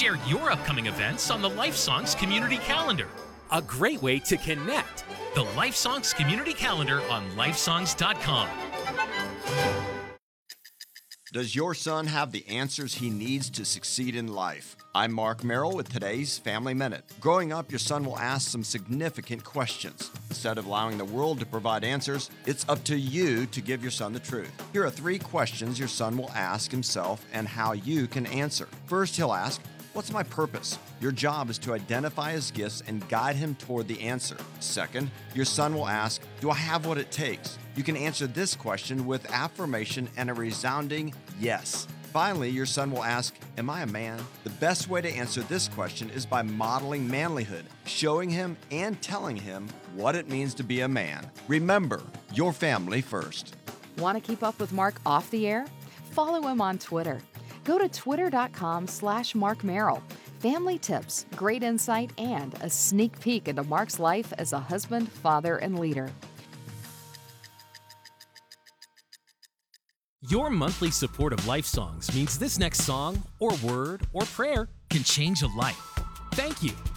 Share your upcoming events on the Life Songs community calendar. A great way to connect. The Life Songs community calendar on lifesongs.com. Does your son have the answers he needs to succeed in life? I'm Mark Merrill with today's Family Minute. Growing up, your son will ask some significant questions. Instead of allowing the world to provide answers, it's up to you to give your son the truth. Here are 3 questions your son will ask himself and how you can answer. First, he'll ask, "What's my purpose?" Your job is to identify his gifts and guide him toward the answer. Second, your son will ask, "Do I have what it takes?" You can answer this question with affirmation and a resounding yes. Finally, your son will ask, "Am I a man?" The best way to answer this question is by modeling manlyhood, showing him and telling him what it means to be a man. Remember, your family first. Want to keep up with Mark off the air? Follow him on Twitter. Go to twitter.com/Mark Merrill. Family tips, great insight, and a sneak peek into Mark's life as a husband, father, and leader. Your monthly support of Life Songs means this next song, or word, or prayer Can change a life. Thank you.